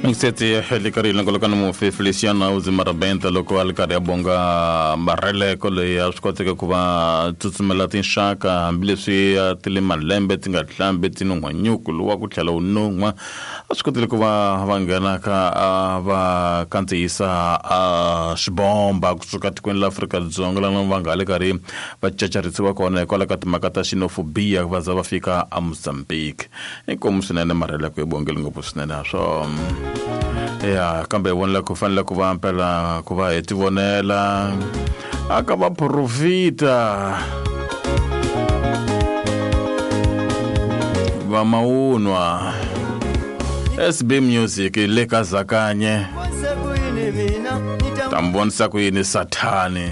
Seti helikari langolokana mo Feliciana uzimarabenta loko alikari abonga marele kole ya skoteka kuba tutsumela tinshaka ambileswi tilima lembe tingatlambe tinongwanyuku luwa kutlhala unongwa askotele kuba vangana ka va kantsisa xibomba kusuka tikweni la Afrika Dzonga lana vangale kari va chacharitsiwa kona kwala ka timhaka ta xenophobia va za va fika a Mozambique inkomu swinene marele ku ebongeli ngopfu swinene so ya kambe vonela ku fanele ku va mpela ku va heti vonela aka va profita va maunwa SB Music le ka Zakanye tambonisa ku yini Sathane